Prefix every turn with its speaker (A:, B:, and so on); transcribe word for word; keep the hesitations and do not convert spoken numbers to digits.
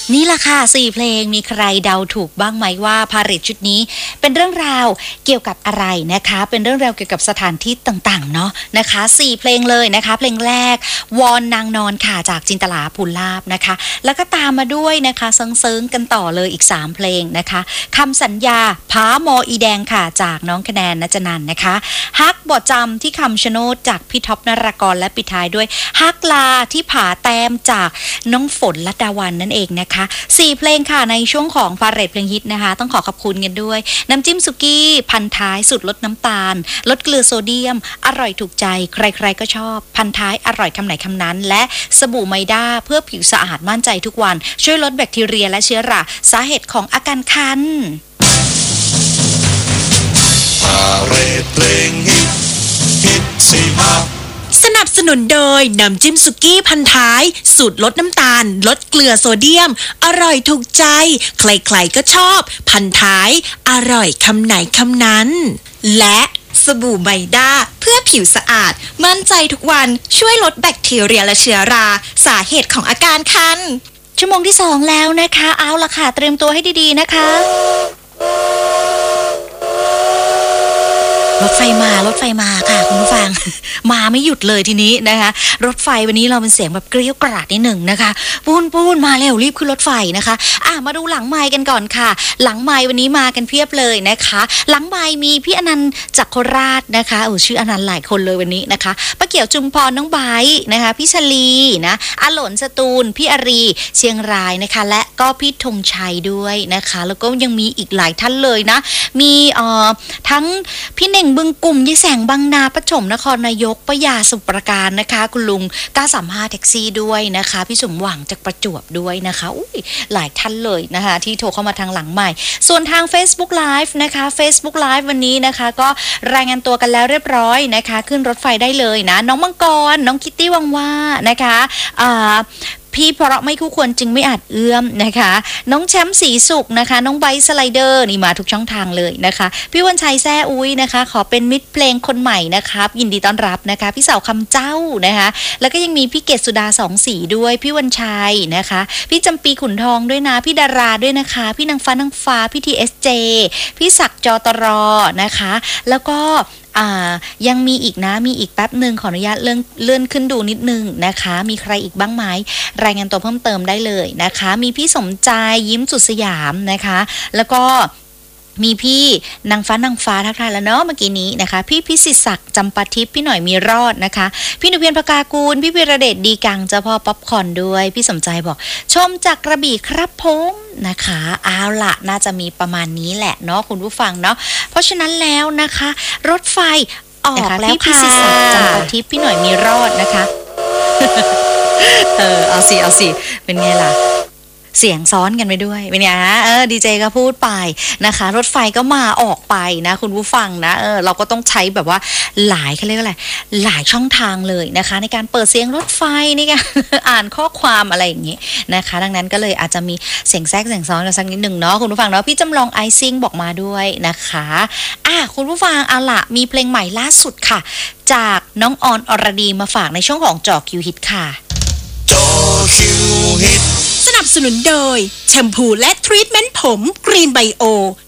A: นี่แหละค่ะสี่เพลงมีใครเดาถูกบ้างไหมว่าพาเหรดชุดนี้เป็นเรื่องราวเกี่ยวกับอะไรนะคะเป็นเรื่องราวเกี่ยวกับสถานที่ต่างๆเนาะนะคะสี่เพลงเลยนะคะเพลงแรกวอนนางนอนค่ะจากจินตลาภูลาภนะคะแล้วก็ตามมาด้วยนะคะเซิงๆกันต่อเลยอีกสามเพลงนะคะคำสัญญาผาหมออีแดงค่ะจากน้องคะแนนนัจนันนะคะฮักบ่จำที่คำชะโนดจากพี่ท็อปนรากรและปิดท้ายด้วยฮักลาที่ผาแต้มจากน้องฝนลัดดาวันนั่นเองนะคะสี่เพลงค่ะในช่วงของพาเหรดเพลงฮิตนะคะต้องขอขอบคุณกันด้วยน้ำจิ้มสุกี้พันท้ายสุดลดน้ำตาลลดเกลือโซเดียมอร่อยถูกใจใครๆก็ชอบพันท้ายอร่อยคำไหนคำนั้นและสบู่ไมด้าเพื่อผิวสะอาดมั่นใจทุกวันช่วยลดแบคทีเรียและเชื้อราสาเหตุของอาการคัน
B: พาเหรดเพลงฮิตฮิตสิมา
C: สนับสนุนโดยน้ำจิ้มสุกี้พันท้ายสูตรลดน้ำตาลลดเกลือโซเดียมอร่อยถูกใจใครๆก็ชอบพันท้ายอร่อยคำไหนคำนั้นและสบู่ไมด้าเพื่อผิวสะอาดมั่นใจทุกวันช่วยลดแบคทีเรียและเชื้อราสาเหตุของอาการคัน
A: ชั่วโมงที่สองแล้วนะคะเอาละค่ะเตรียมตัวให้ดีๆนะคะรถไฟมารถไฟมาค่ะคุณผู้ฟังมาไม่หยุดเลยทีนี้นะคะรถไฟวันนี้เราเป็นเสียงแบบเกรี้ยวกราดนิดหนึ่งนะคะปูนปูนมาเร็วรีบขึ้นรถไฟนะคะอ่ะมาดูหลังไมค์กันก่อนค่ะหลังไมค์วันนี้มากันเพียบเลยนะคะหลังไมค์มีพี่อนันต์จากโคราชนะคะโอ้ชื่ออนันต์หลายคนเลยวันนี้นะคะป้าเกี่ยวจุมพรน้องไบร์ทนะคะพี่ชลีนะอาหลนสตูลพี่อารีเชียงรายนะคะและก็พี่ธงชัยด้วยนะคะแล้วก็ยังมีอีกหลายท่านเลยนะมีเอ่อทั้งพี่เน่งบึงกลุ่มยี่แสงบางนาประชมนครนายกปยาสุประการนะคะคุณลุงเก้าสามห้าแท็กซี่ด้วยนะคะพี่สมหวังจากประจวบด้วยนะคะอุ้ยหลายท่านเลยนะคะที่โทรเข้ามาทางหลังใหม่ส่วนทาง Facebook Live นะคะ Facebook Live วันนี้นะคะก็รายงานตัวกันแล้วเรียบร้อยนะคะขึ้นรถไฟได้เลยนะน้องมังกรน้องคิตตี้วังว่านะคะอ่าพี่เพราะไม่คู่ควรจึงไม่อาจเอื้อมนะคะน้องแชมป์สีสุกนะคะน้องไบสไลเดอร์นี่มาทุกช่องทางเลยนะคะพี่วันชัยแซ่อุ้ยนะคะขอเป็นมิตรเพลงคนใหม่นะครับยินดีต้อนรับนะคะพี่สาวคำเจ้านะคะแล้วก็ยังมีพี่เกศสุดาสองสีด้วยพี่วันชัยนะคะพี่จำปีขุนทองด้วยนะพี่ดาราด้วยนะคะพี่นางฟ้านางฟ้าพี่ทีเอสเจพี่ศักดิ์จตรนะคะแล้วก็อ่ายังมีอีกนะมีอีกแป๊บหนึ่งขออนุญาตเลื่อนเลื่อนขึ้นดูนิดนึงนะคะมีใครอีกบ้างไหมรายงานตัวเพิ่มเติมได้เลยนะคะมีพี่สมใจยิ้มสุดสยามนะคะแล้วก็มีพี่นางฟ้านางฟ้าทักทายแล้วเนาะเมื่อกี้นี้นะคะพี่พิสิทธิ์ศักดิ์จำปาทิพย์พี่หน่อยมีรอดนะคะพี่หนุเพียรพกากูลพี่วิระเดชดีกังเจ้าพ่อป๊อปคอร์นด้วยพี่สมใจบอกชมจากกระบี่ครับผมนะคะเอาละน่าจะมีประมาณนี้แหละเนาะคุณผู้ฟังเนาะเพราะฉะนั้นแล้วนะคะรถไฟออกแล้วพี่พิสิทธิ์ศักดิ์จำปาทิพย์พี่หน่อยมีรอดนะคะเออเอาสิเอาสิเป็นไงล่ะเสียงซ้อนกันไปด้วยเป็นไงฮะเออดีเจก็พูดไปนะคะรถไฟก็มาออกไปนะคุณผู้ฟังนะเออเราก็ต้องใช้แบบว่าหลายเขาเรียกว่าอะไรหลายช่องทางเลยนะคะในการเปิดเสียงรถไฟในการ อ่านข้อความอะไรอย่างงี้นะคะดังนั้นก็เลยอาจจะมีเสียงแทรกเสียงซ้อนกันสักนิดหนึ่งเนาะคุณผู้ฟังเนาะพี่จำลองไอซิ่งบอกมาด้วยนะคะอ่ะคุณผู้ฟังเอาล่ะมีเพลงใหม่ล่าสุดค่ะจากน้องออนอรดีมาฝากในช่วงของจอคิวฮิตค่ะ
B: จอคิวฮิต
C: สนับสนุนโดยแชมพูและทรีทเมนต์ผมกรีนไบโอ